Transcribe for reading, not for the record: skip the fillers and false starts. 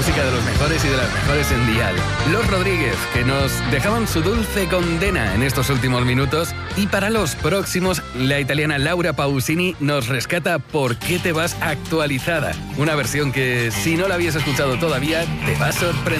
música de los mejores y de las mejores en Dial. Los Rodríguez, que nos dejaban su dulce condena en estos últimos minutos. Y para los próximos, la italiana Laura Pausini nos rescata ¿Por qué te vas actualizada? Una versión que, si no la habías escuchado todavía, te va a sorprender.